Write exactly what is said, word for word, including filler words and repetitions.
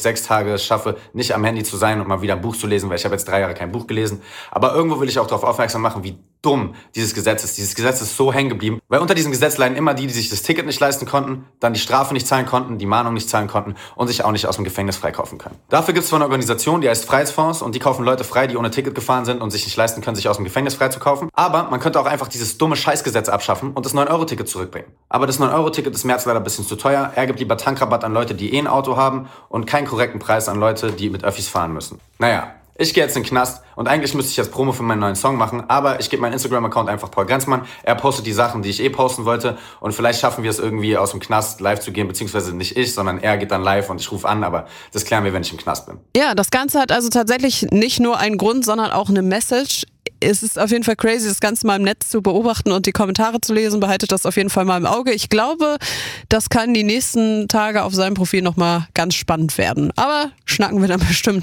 sechs Tage es schaffe, nicht am Handy zu sein und mal wieder ein Buch zu lesen, weil ich habe jetzt drei Jahre kein Buch gelesen. Aber irgendwo will ich auch darauf aufmerksam machen, wie dumm dieses Gesetz ist. Dieses Gesetz ist so hängen geblieben, weil unter diesem Gesetz leiden immer die, die sich das Ticket nicht leisten konnten, dann die Strafe nicht zahlen konnten, die Mahnung nicht zahlen konnten und sich auch nicht aus dem Gefängnis freikaufen können. Dafür gibt es zwar eine Organisation, die heißt Freiheitsfonds und die kaufen Leute frei, die ohne Ticket gefahren sind und sich nicht leisten können, sich aus dem Gefängnis freizukaufen. Aber man könnte auch einfach dieses dumme Scheißgesetz abschaffen und das neun Euro Ticket zurückbringen. Aber das neun Euro Ticket ist mir jetzt leider ein bisschen zu teuer. Er gibt lieber Tankrabatt an Leute, die eh ein Auto haben und keinen korrekten Preis an Leute, die mit Öffis fahren müssen. Naja. Ich gehe jetzt in den Knast und eigentlich müsste ich jetzt Promo für meinen neuen Song machen, aber ich gebe meinen Instagram-Account einfach Paul Grenzmann. Er postet die Sachen, die ich eh posten wollte und vielleicht schaffen wir es irgendwie aus dem Knast live zu gehen, beziehungsweise nicht ich, sondern er geht dann live und ich rufe an, aber das klären wir, wenn ich im Knast bin. Ja, das Ganze hat also tatsächlich nicht nur einen Grund, sondern auch eine Message. Es ist auf jeden Fall crazy, das Ganze mal im Netz zu beobachten und die Kommentare zu lesen. Behaltet das auf jeden Fall mal im Auge. Ich glaube, das kann die nächsten Tage auf seinem Profil nochmal ganz spannend werden. Aber schnacken wir dann bestimmt